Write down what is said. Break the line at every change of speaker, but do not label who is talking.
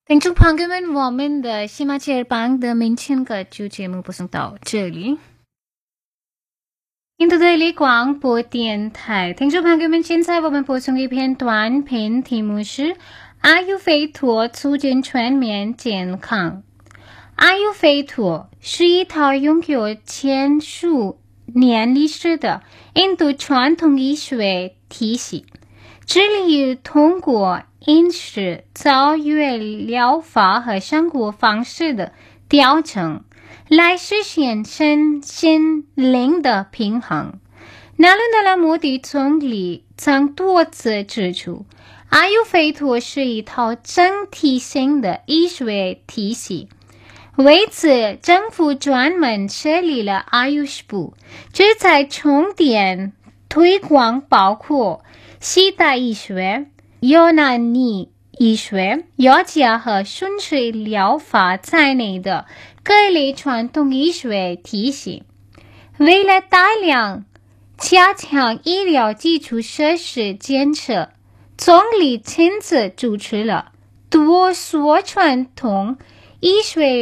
听众朋友们，我们的喜马街帮的明天个就节目播送到这里。印度的里广播电台，听众朋友们，现在我们播送一篇短篇，题目是阿育吠陀促进全面健康。阿育吠陀是一套拥有千数年历史的印度传统医学体系，致力于通过饮食、草药疗法和生活方式的调整，来实现身心灵的平衡。纳伦达拉摩迪总理曾多次指出，阿育吠陀是一套整体性的医学体系。为此，政府专门设立了阿育士部，旨在重点推广包括现代医学、尤南尼医学、药家和顺水疗法在内的各类传统医学体系。为了大量加强医疗基础设施建设，总理亲自主持了多所传统医学